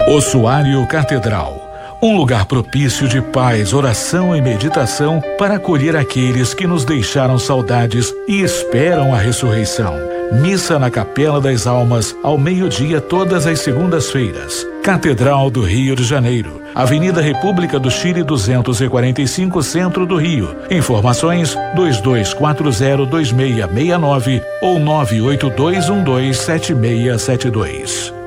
Ossuário Catedral. Um lugar propício de paz, oração e meditação para acolher aqueles que nos deixaram saudades e esperam a ressurreição. Missa na Capela das Almas, ao meio-dia todas as segundas-feiras. Catedral do Rio de Janeiro. Avenida República do Chile 245, Centro do Rio. Informações 22402669 ou 982127672.